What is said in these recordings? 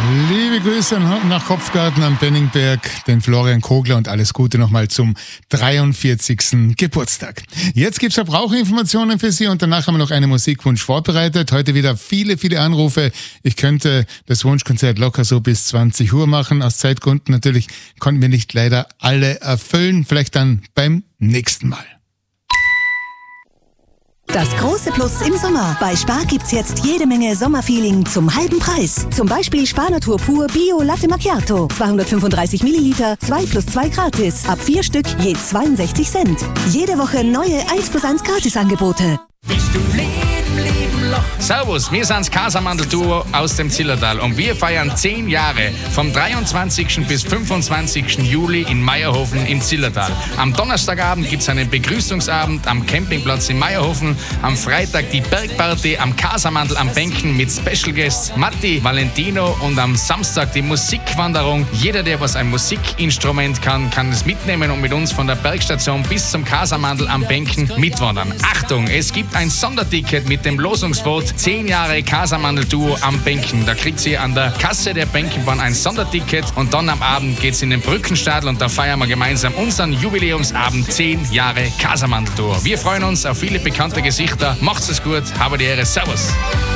Liebe Grüße nach Kopfgarten am Benningberg, den Florian Kogler und alles Gute nochmal zum 43. Geburtstag. Jetzt gibt's Verbraucherinformationen für Sie und danach haben wir noch einen Musikwunsch vorbereitet. Heute wieder viele Anrufe. Ich könnte das Wunschkonzert locker so bis 20 Uhr machen. Aus Zeitgründen natürlich konnten wir nicht leider alle erfüllen. Vielleicht dann beim nächsten Mal. Das große Plus im Sommer. Bei Spar gibt's jetzt jede Menge Sommerfeeling zum halben Preis. Zum Beispiel Spar Natur Pur Bio Latte Macchiato. 235 Milliliter, 2 plus 2 gratis. Ab 4 Stück je 62 Cent. Jede Woche neue 1+1 Gratisangebote. Bist du Leben Loch? Servus, wir sind's Casamandel-Duo aus dem Zillertal und wir feiern 10 Jahre vom 23. bis 25. Juli in Meierhofen im Zillertal. Am Donnerstagabend gibt's einen Begrüßungsabend am Campingplatz in Meierhofen. Am Freitag die Bergparty am Casamandel am Bänken mit Special Guests Matti, Valentino und am Samstag die Musikwanderung. Jeder, der was ein Musikinstrument kann es mitnehmen und mit uns von der Bergstation bis zum Casamandel am Bänken mitwandern. Achtung, es gibt ein Sonderticket mit dem Losungswort 10 Jahre Casamandel-Duo am Bänken. Da kriegt sie an der Kasse der Bänkenbahn ein Sonderticket und dann am Abend geht's in den Brückenstadel und da feiern wir gemeinsam unseren Jubiläumsabend 10 Jahre Casamandel-Duo. Wir freuen uns auf viele bekannte Gesichter. Macht's es gut, habe die Ehre. Servus.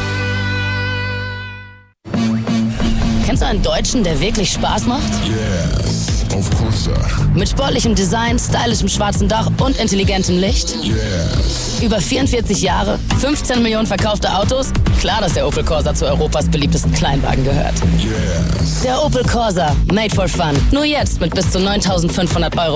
Kennst du einen Deutschen, der wirklich Spaß macht? Yes, of course, sir. Mit sportlichem Design, stylischem schwarzen Dach und intelligentem Licht? Yes. Über 44 Jahre, 15 Millionen verkaufte Autos? Klar, dass der Opel Corsa zu Europas beliebtesten Kleinwagen gehört. Yes. Der Opel Corsa, made for fun. Nur jetzt mit bis zu 9.500 €